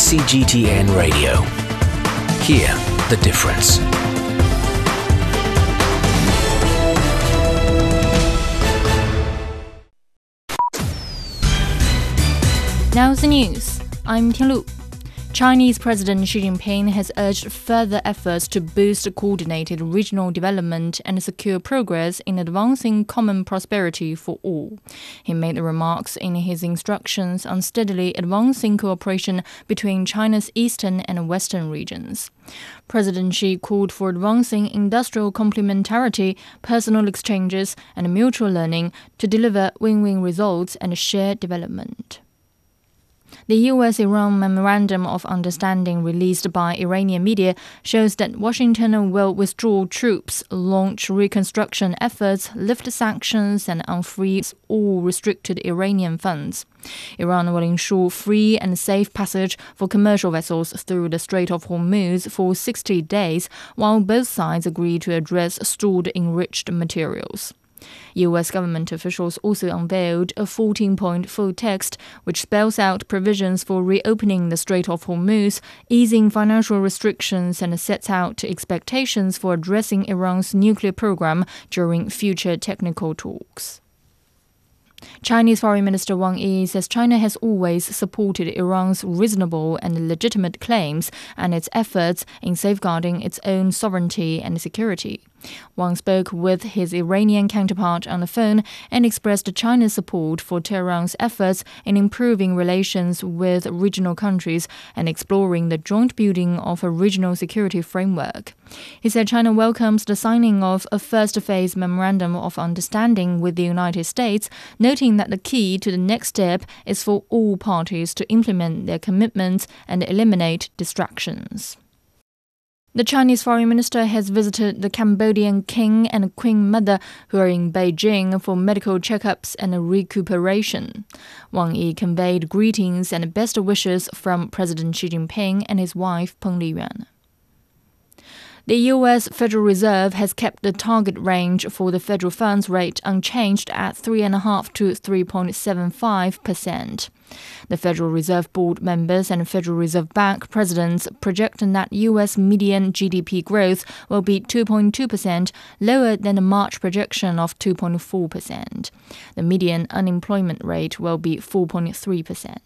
CGTN Radio. Hear the difference. Now the news. I'm Tianlu. Chinese President Xi Jinping has urged further efforts to boost coordinated regional development and secure progress in advancing common prosperity for all. He made the remarks in his instructions on steadily advancing cooperation between China's eastern and western regions. President Xi called for advancing industrial complementarity, personal exchanges, and mutual learning to deliver win-win results and shared development. The U.S.-Iran Memorandum of Understanding released by Iranian media shows that Washington will withdraw troops, launch reconstruction efforts, lift sanctions, and unfreeze all restricted Iranian funds. Iran will ensure free and safe passage for commercial vessels through the Strait of Hormuz for 60 days, while both sides agree to address stored enriched materials. U.S. government officials also unveiled a 14-point full text which spells out provisions for reopening the Strait of Hormuz, easing financial restrictions, and sets out expectations for addressing Iran's nuclear program during future technical talks. Chinese Foreign Minister Wang Yi says China has always supported Iran's reasonable and legitimate claims and its efforts in safeguarding its own sovereignty and security. Wang spoke with his Iranian counterpart on the phone and expressed China's support for Tehran's efforts in improving relations with regional countries and exploring the joint building of a regional security framework. He said China welcomes the signing of a first-phase memorandum of understanding with the United States, noting that the key to the next step is for all parties to implement their commitments and eliminate distractions. The Chinese foreign minister has visited the Cambodian king and queen mother who are in Beijing for medical checkups and recuperation. Wang Yi conveyed greetings and best wishes from President Xi Jinping and his wife Peng Liyuan. The U.S. Federal Reserve has kept the target range for the federal funds rate unchanged at 3.5% to 3.75%. The Federal Reserve Board members and Federal Reserve Bank presidents project that U.S. median GDP growth will be 2.2%, lower than the March projection of 2.4%. The median unemployment rate will be 4.3%.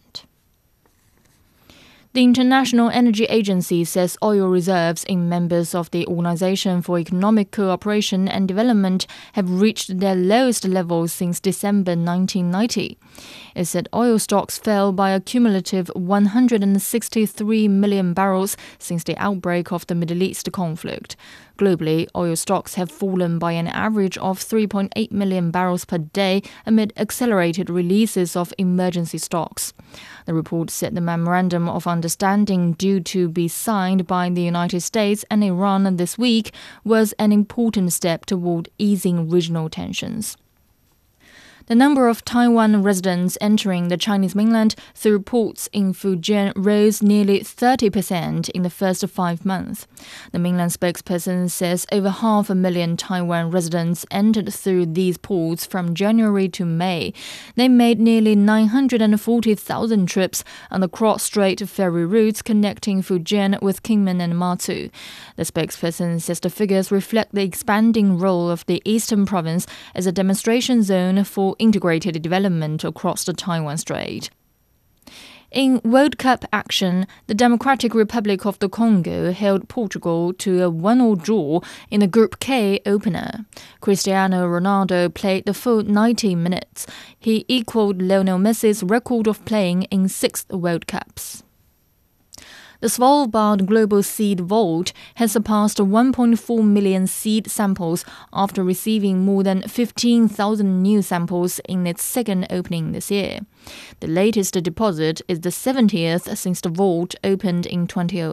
The International Energy Agency says oil reserves in members of the Organization for Economic Cooperation and Development have reached their lowest levels since December 1990. It said oil stocks fell by a cumulative 163 million barrels since the outbreak of the Middle East conflict. Globally, oil stocks have fallen by an average of 3.8 million barrels per day amid accelerated releases of emergency stocks. The report said the Memorandum of Understanding due to be signed by the United States and Iran this week was an important step toward easing regional tensions. The number of Taiwan residents entering the Chinese mainland through ports in Fujian rose nearly 30% in the first 5 months. The mainland spokesperson says over 500,000 Taiwan residents entered through these ports from January to May. They made nearly 940,000 trips on the cross-strait ferry routes connecting Fujian with Kinmen and Matsu. The spokesperson says the figures reflect the expanding role of the eastern province as a demonstration zone for integrated development across the Taiwan Strait. In World Cup action, the Democratic Republic of the Congo held Portugal to a 1-1 draw in the Group K opener. Cristiano Ronaldo played the full 90 minutes. He equaled Lionel Messi's record of playing in 6 World Cups. The Svalbard Global Seed Vault has surpassed 1.4 million seed samples after receiving more than 15,000 new samples in its second opening this year. The latest deposit is the 70th since the vault opened in 2008.